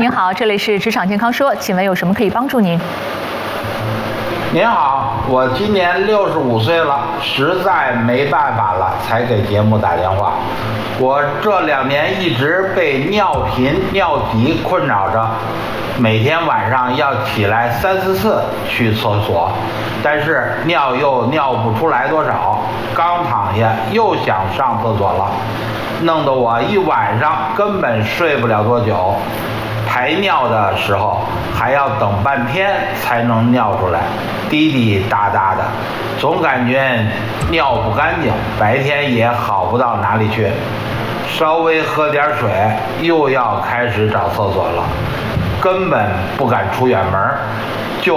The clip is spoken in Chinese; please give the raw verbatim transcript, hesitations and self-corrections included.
您好，这里是职场健康说，请问有什么可以帮助您？ 您好，我今年六十五岁了，实在没办法了，才给节目打电话。我这两年一直被尿频、尿急困扰着，每天晚上要起来三四次去厕所，但是尿又尿不出来多少，刚躺下又想上厕所了，弄得我一晚上根本睡不了多久。排尿的时候还要等半天才能尿出来，滴滴答答的，总感觉尿不干净，白天也好不到哪里去。稍微喝点水又要开始找厕所了，根本不敢出远门，就